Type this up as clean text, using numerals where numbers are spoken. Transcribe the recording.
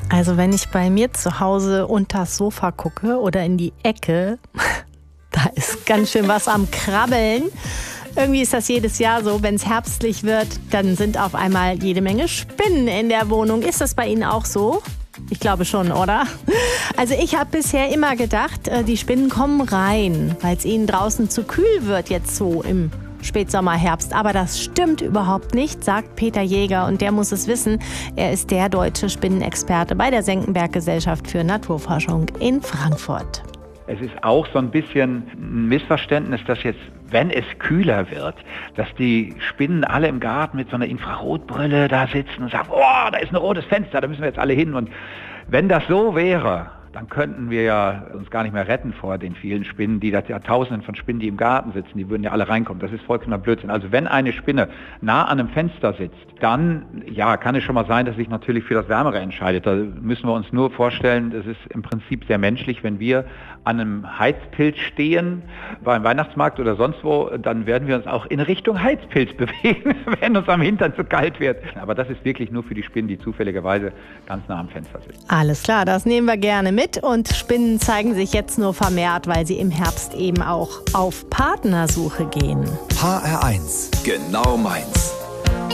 Also wenn ich bei mir zu Hause unters Sofa gucke oder in die Ecke, da ist ganz schön was am Krabbeln. Irgendwie ist das jedes Jahr so, wenn es herbstlich wird, dann sind auf einmal jede Menge Spinnen in der Wohnung. Ist das bei Ihnen auch so? Ich glaube schon, oder? Also ich habe bisher immer gedacht, die Spinnen kommen rein, weil es ihnen draußen zu kühl wird jetzt so im Spätsommer, Herbst. Aber das stimmt überhaupt nicht, sagt Peter Jäger. Und der muss es wissen. Er ist der deutsche Spinnenexperte bei der Senckenberg-Gesellschaft für Naturforschung in Frankfurt. Es ist auch so ein bisschen ein Missverständnis, dass jetzt, wenn es kühler wird, dass die Spinnen alle im Garten mit so einer Infrarotbrille da sitzen und sagen, oh, da ist ein rotes Fenster, da müssen wir jetzt alle hin. Und wenn das so wäre, dann könnten wir ja uns gar nicht mehr retten vor den vielen Spinnen, die da Tausenden von Spinnen, die im Garten sitzen, die würden ja alle reinkommen. Das ist vollkommener Blödsinn. Also wenn eine Spinne nah an einem Fenster sitzt, dann ja, kann es schon mal sein, dass sie sich natürlich für das Wärmere entscheidet. Da müssen wir uns nur vorstellen, das ist im Prinzip sehr menschlich, wenn wir an einem Heizpilz stehen, beim Weihnachtsmarkt oder sonst wo, dann werden wir uns auch in Richtung Heizpilz bewegen, wenn uns am Hintern zu kalt wird. Aber das ist wirklich nur für die Spinnen, die zufälligerweise ganz nah am Fenster sitzen. Alles klar, das nehmen wir gerne mit. Und Spinnen zeigen sich jetzt nur vermehrt, weil sie im Herbst eben auch auf Partnersuche gehen. HR1, genau meins.